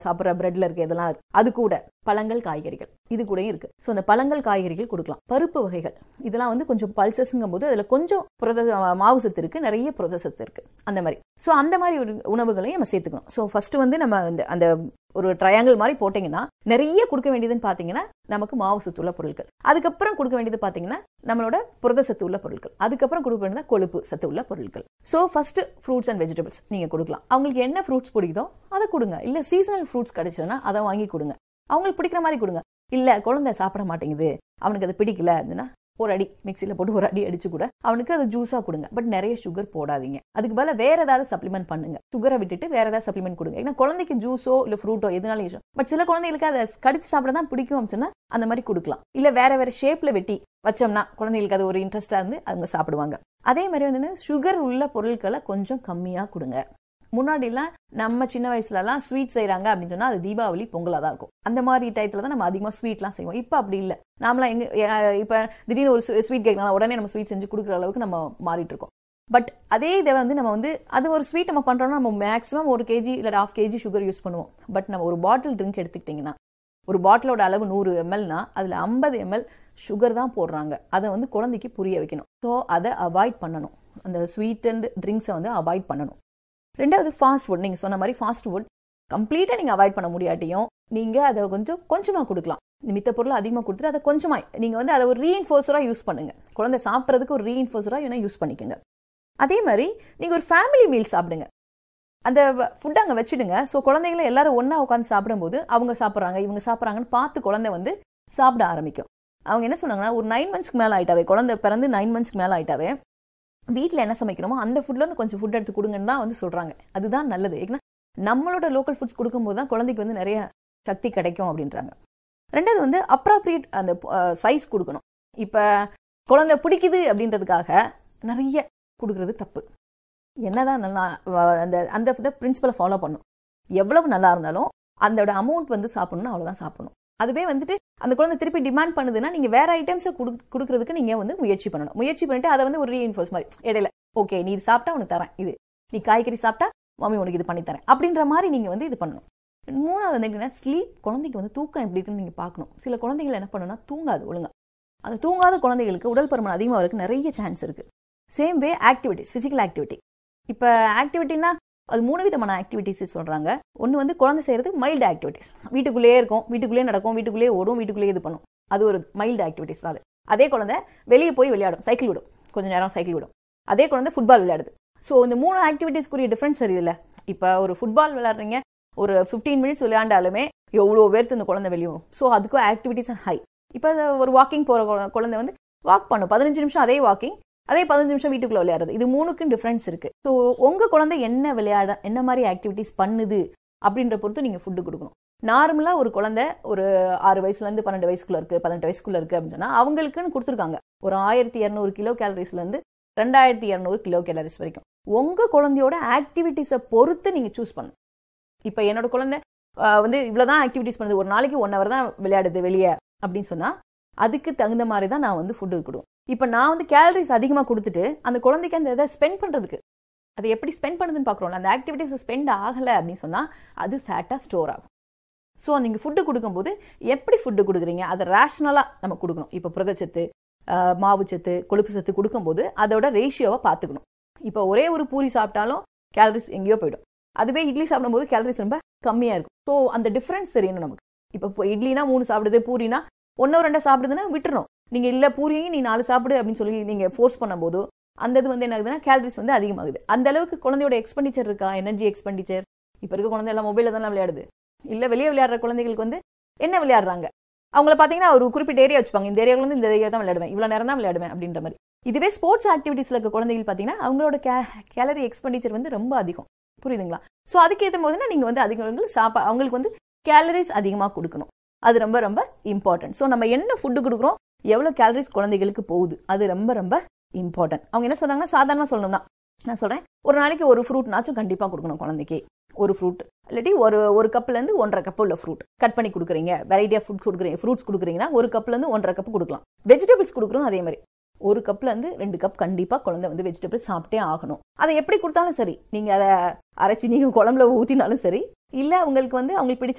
சாப்பிட்ற பிரெட்ல இருக்கு இதெல்லாம் இருக்கு. அது கூட பழங்கள் காய்கறிகள் இது கூட இருக்கு. ஸோ அந்த பழங்கள் காய்கறிகள் கொடுக்கலாம். பருப்பு வகைகள் இதெல்லாம் வந்து கொஞ்சம் பல்சஸ்ங்கும் போது அதுல கொஞ்சம் மாவு சத்து இருக்கு, நிறைய புரத சத்து இருக்கு அந்த மாதிரி. ஸோ அந்த மாதிரி ஒரு உணவுகளையும் நம்ம சேர்த்துக்கணும். ஸோ ஃபர்ஸ்ட் வந்து நம்ம அந்த ஒரு ட்ரையாங்கிள் மாதிரி போட்டீங்கன்னா நிறைய கொடுக்க வேண்டியதுன்னு பாத்தீங்கன்னா நமக்கு மாவு சத்து உள்ள பொருட்கள், அதுக்கப்புறம் கொடுக்க வேண்டியது பாத்தீங்கன்னா நம்மளோட புரத சத்து உள்ள பொருட்கள், அதுக்கப்புறம் கொடுக்க வேண்டியது கொழுப்பு சத்து உள்ள பொருட்கள். So first fruits and vegetables நீங்க கொடுக்கலாம். அவங்களுக்கு என்ன ஃப்ரூட்ஸ் பிடிக்குதோ அதை கொடுங்க. இல்ல சீசனல் ஃப்ரூட்ஸ் கிடைச்சதுன்னா அதை வாங்கி கொடுங்க. அவங்களுக்கு பிடிக்கிற மாதிரி கொடுங்க. இல்ல குழந்தை சாப்பிட மாட்டேங்குது, அவனுக்கு அது பிடிக்கல அப்படின்னா ஒரு அடி மிக்சியில போட்டு ஒரு அடி அடிச்சு கூட அவனுக்கு அது ஜூஸா கொடுங்க. பட் நிறைய சுகர் போடாதீங்க. அதுக்கு பதிலா வேற ஏதாவது சப்ளிமெண்ட் பண்ணுங்க. சுகரை விட்டுட்டு வேற ஏதாவது சப்ளிமெண்ட் கொடுங்க. ஏன்னா குழந்தைக்கு ஜூஸோ இல்ல ஃப்ரூட்டோ எதுனாலும் யூஸ். பட் சில குழந்தைகளுக்கு அதை கடிச்சு சாப்பிட தான் பிடிக்கும் அப்படின்னா அந்த மாதிரி கொடுக்கலாம். இல்ல வேற வேற ஷேப்ல வெட்டி வச்சோம்னா குழந்தைகளுக்கு அது ஒரு இன்ட்ரெஸ்டா இருந்து அவங்க சாப்பிடுவாங்க. அதே மாதிரி வந்து சுகர் உள்ள பொருட்களை கொஞ்சம் கம்மியா கொடுங்க. முன்னாடி எல்லாம் நம்ம சின்ன வயசுல எல்லாம் ஸ்வீட் செய்யறாங்க அப்படின்னு சொன்னா அது தீபாவளி பொங்கலா தான் இருக்கும். அந்த மாதிரி டைத்துல தான் நம்ம அதிகமா ஸ்வீட் எல்லாம் செய்வோம். இப்ப அப்படி இல்ல. நாமலாம் இப்ப திடீர்னு ஒரு ஸ்வீட் கேட்கலாம், உடனே நம்ம ஸ்வீட் செஞ்சு கொடுக்குற அளவுக்கு நம்ம மாறிட்டு இருக்கோம். பட் அதே இதை வந்து நம்ம வந்து அது ஒரு ஸ்வீட் நம்ம பண்றோம்னா நம்ம மேக்ஸிமம் 1 kg இல்ல 1/2 kg சுகர் யூஸ் பண்ணுவோம். பட் நம்ம ஒரு பாட்டில் ட்ரிங்க் எடுத்துக்கிட்டீங்கன்னா ஒரு பாட்டிலோட அளவு 100 mlனா அதுல 50 ml சுகர் தான் போடுறாங்க. அதை வந்து குழந்தைக்கு புரிய வைக்கணும். ஸோ அதை அவாய்ட் பண்ணணும். அந்த ஸ்வீட் அண்ட் ட்ரிங்க்ஸை வந்து அவாய்ட் பண்ணணும். ரெண்டாவது ஃபாஸ்ட் ஃபுட். நீங்க சொன்ன மாதிரி ஃபாஸ்ட் ஃபுட் கம்ப்ளீட்டா நீங்க அவாய்ட் பண்ண முடியாட்டியும் நீங்க அதை கொஞ்சமா கொடுக்கலாம். மித்த பொருள் அதிகமா கொடுத்துட்டு அதை கொஞ்சமா நீங்க வந்து அதை ஒரு ரீஇன்ஃபோர்ஸரா யூஸ் பண்ணுங்க. குழந்தை சாப்பிட்றதுக்கு ஒரு ரீஇன்ஃபோர்ஸரா யூஸ் பண்ணிக்கோங்க. அதே மாதிரி நீங்க ஒரு ஃபேமிலி மீல் சாப்பிடுங்க. அந்த ஃபுட் அங்க வச்சிடுங்க. ஸோ குழந்தைகளை எல்லாரும் ஒன்னா உட்காந்து சாப்பிடும்போது அவங்க சாப்பிட்றாங்க இவங்க சாப்பிட்றாங்கன்னு பார்த்து குழந்தை வந்து சாப்பிட ஆரம்பிக்கும். அவங்க என்ன சொன்னாங்கன்னா ஒரு 9 months மேல ஆயிட்டாவே, குழந்தை பிறந்து 9 months மேல ஆயிட்டாவே வீட்டில் என்ன சமைக்கிறோமோ அந்த ஃபுட்ல இருந்து கொஞ்சம் ஃபுட் எடுத்து கொடுங்கன்னு தான் வந்து சொல்றாங்க. அதுதான் நல்லது. ஏன்னா நம்மளோட லோக்கல் ஃபுட்ஸ் கொடுக்கும்போது தான் குழந்தைக்கு வந்து நிறைய சக்தி கிடைக்கும் அப்படின்றாங்க. ரெண்டாவது வந்து அப்ராப்ரியேட் அந்த சைஸ் கொடுக்கணும். இப்ப குழந்தை பிடிக்குது அப்படின்றதுக்காக நிறைய கொடுக்கறது தப்பு. என்னதான் நல்லா அந்த பிரின்சிபலை ஃபாலோ பண்ணும். எவ்வளவு நல்லா இருந்தாலும் அதோட அமௌண்ட் வந்து சாப்பிடணும், அவ்வளவுதான் சாப்பிடணும். அதுவே வந்துட்டு அந்த குழந்தை திருப்பி டிமாண்ட் பண்ணுதுன்னா நீங்க வேற ஐட்டம்ஸை கொடுக்கறதுக்கு நீங்க வந்து முயற்சி பண்ணணும். முயற்சி பண்ணிட்டு அதை வந்து ஒரு ரீஇன்ஃபோர்ஸ் மாதிரி இடையில ஓகே நீ இது சாப்பிட்டா உனக்கு தரேன், இது நீ காய்கறி சாப்பிட்டா மம்மி உனக்கு இது பண்ணி தரேன் அப்படின்ற மாதிரி நீங்க வந்து இது பண்ணணும். மூணாவது வந்து என்னன்னா ஸ்லீப். குழந்தைக்கு வந்து தூக்கம் எப்படி இருக்குன்னு நீங்க பார்க்கணும். சில குழந்தைகள் என்ன பண்ணணும்னா தூங்காது ஒழுங்கா. அந்த தூங்காத குழந்தைகளுக்கு உடல் பருமன் அதிகமாக இருக்கு நிறைய சான்ஸ் இருக்கு. Same way activities, physical activity. இப்ப ஆக்டிவிட்டினா அது 3 விதமான ஆக்டிவிட்டிஸ் சொல்றாங்க. ஒன்னு வந்து குழந்தை செய்யறது மைல்டு ஆக்டிவிட்டிஸ். வீட்டுக்குள்ளேயே இருக்கும், வீட்டுக்குள்ளேயே நடக்கும், வீட்டுக்குள்ளேயே ஓடும், வீட்டுக்குள்ளேயே இது பண்ணும். அது ஒரு மைல்டு ஆக்டிவிட்டிஸ் தான். அதே குழந்தை வெளியே போய் விளையாடும், சைக்கிள் விடும், கொஞ்ச நேரம் சைக்கிள் விடும். அதே குழந்தை ஃபுட்பால் விளையாடுது. ஸோ இந்த 3 ஆக்டிவிட்டிஸ்க்குரிய டிஃபரன்ஸ் தெரியுதுல்ல. இப்போ ஒரு ஃபுட்பால் விளையாடுறீங்க, ஒரு 15 minutes விளையாண்டாலுமே எவ்வளோ பேர்த்து இந்த குழந்தை வெளியே வரும். ஸோ அதுக்கும் ஆக்டிவிட்டிஸ் ஹை. இப்போ ஒரு வாக்கிங் போகிற குழந்தை வந்து வாக் பண்ணும் 15 நிமிஷம், அதே வாக்கிங், அதே 15 நிமிஷம் வீட்டுக்குள்ள விளையாடுறது. இது 3க்கும் டிஃபரன்ஸ் இருக்கு. ஸோ உங்க குழந்தை என்ன விளையாட, என்ன மாதிரி ஆக்டிவிட்டிஸ் பண்ணுது அப்படின்ற பொறுத்து நீங்க ஃபுட்டு கொடுக்கணும். நார்மலா ஒரு குழந்தை ஒரு 6 வயசுல இருந்து 12 வயசுக்குள்ள இருக்கு, 18 வயசுக்குள்ள இருக்கு அப்படின்னு சொன்னா அவங்களுக்குன்னு கொடுத்துருக்காங்க ஒரு 1200 கிலோ கேலரிஸ்ல இருந்து 2200 கிலோ கேலரிஸ் வரைக்கும். உங்க குழந்தையோட ஆக்டிவிட்டிஸை பொறுத்து நீங்க சூஸ் பண்ணணும். இப்ப என்னோட குழந்தை வந்து இவ்வளவுதான் ஆக்டிவிட்டிஸ் பண்ணுது, ஒரு நாளைக்கு 1 hour தான் விளையாடுது வெளியே அப்படின்னு சொன்னா அதுக்கு தகுந்த மாதிரி தான் நான் வந்து ஃபுட்டு கொடுக்கும். இப்ப நான் வந்து கேலரிஸ் அதிகமா கொடுத்துட்டு அந்த குழந்தைக்கு அந்த இதை ஸ்பெண்ட் பண்றதுக்கு, அது எப்படி ஸ்பெண்ட் பண்ணுதுன்னு பாக்குறோம், அந்த ஆக்டிவிட்டிஸ் ஸ்பெண்ட் ஆகல அப்படின்னு சொன்னா அது ஃபேட்டா ஸ்டோர் ஆகும். ஸோ நீங்க ஃபுட்டு கொடுக்கும்போது எப்படி ஃபுட்டு கொடுக்குறீங்க அதை ரேஷனலா நம்ம கொடுக்கணும். இப்போ புரதச்சத்து, மாவுச்சத்து, கொழுப்பு சத்து கொடுக்கும்போது அதோட ரேஷியோவை பார்த்துக்கணும். இப்போ ஒரே ஒரு பூரி சாப்பிட்டாலும் கேலரிஸ் எங்கேயோ போயிடும். அதுவே இட்லி சாப்பிடும்போது கேலரிஸ் ரொம்ப கம்மியா இருக்கும். ஸோ அந்த டிஃபரன்ஸ் தெரியணும் நமக்கு. இப்போ இட்லினா 3 சாப்பிடுது, பூரினா 1 2 சாப்பிடுதுன்னா விட்டுறணும். நீங்க இல்ல பூரியையும் நீ 4 சாப்பிடு அப்படின்னு சொல்லி நீங்க ஃபோர்ஸ் பண்ணும்போது அந்த இது வந்து என்ன ஆகுதுன்னா கேலரிஸ் வந்து அதிகமாகுது. அந்த அளவுக்கு குழந்தையோட எக்ஸ்பெண்டிச்சர் இருக்கா, எனர்ஜி எக்ஸ்பெண்டிச்சர். இப்போ இருக்க குழந்தை எல்லாம் மொபைல தானே விளையாடுது. இல்ல வெளியே விளையாடுற குழந்தைகளுக்கு வந்து என்ன விளையாடுறாங்க, அவங்கள பாத்தீங்கன்னா ஒரு குறிப்பிட்ட ஏரியா வச்சுப்பாங்க, இந்த ஏரியாவுல இருந்து இந்த ஏரியா தான் விளையாடுவேன், இவ்வளவு நேரம் தான் விளையாடுவேன் அப்படின்ற மாதிரி. இதுவே ஸ்போர்ட்ஸ் ஆக்டிவிட்டிஸ்ல இருக்க குழந்தைகள் பாத்தீங்கன்னா அவங்களோட கேலரி எக்ஸ்பெண்டிச்சர் வந்து ரொம்ப அதிகம். புரியுதுங்களா? சோ அதுக்கு ஏற்ற போதுன்னா நீங்க வந்து அவங்களுக்கு வந்து கேலரிஸ் அதிகமா கொடுக்கணும். அது ரொம்ப ரொம்ப இம்பார்ட்டன்ட். சோ நம்ம என்ன ஃபுட்டு கொடுக்குறோம், எவ்வளவு கேலரிஸ் குழந்தைகளுக்கு போகுது, அது ரொம்ப ரொம்ப இம்பார்ட்டன்ட். அவங்க என்ன சொன்னாங்கன்னா சாதாரணமா சொல்லணும்னா நான் சொல்றேன், ஒரு நாளைக்கு ஒரு ஃப்ரூட்னாச்சும் கண்டிப்பா கொடுக்கணும் குழந்தைக்கு. ஒரு ஃப்ரூட் இல்லாட்டி ஒரு கப்ல இருந்து 1.5 கப் உள்ள ஃப்ரூட் கட் பண்ணி கொடுக்குறீங்க. வெரைட்டி ஆஃப் ஃபுட் கொடுக்குறீங்க, ஃப்ரூட்ஸ் கொடுக்குறீங்கன்னா ஒரு கப்ல இருந்து 1.5 கப் கொடுக்கலாம். வெஜிடபிள்ஸ் கொடுக்குறோம் அதே மாதிரி ஒரு கப்ல இருந்து 2 கப் கண்டிப்பா குழந்தை வந்து வெஜிடபிள்ஸ் சாப்பிட்டே ஆகணும். அதை எப்படி கொடுத்தாலும் சரி, நீங்க அதை அரைச்சி நீங்க குழம்புல ஊத்தினாலும் சரி, இல்ல உங்களுக்கு வந்து அவங்களுக்கு பிடிச்ச